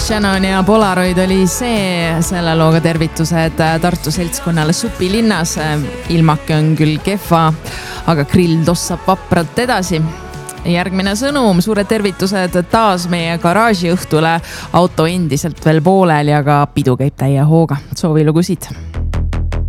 Shannon ja Polaroid oli see, selle looga tervitused Tartu seltskonnale Supilinnas. Ilmake on küll kehva, aga grill tossab vapralt edasi. Järgmine sõnum, suured tervitused taas meie garaaži õhtule. Auto endiselt veel poolel ja ka pidu käib täie hooga. Soovilugusid!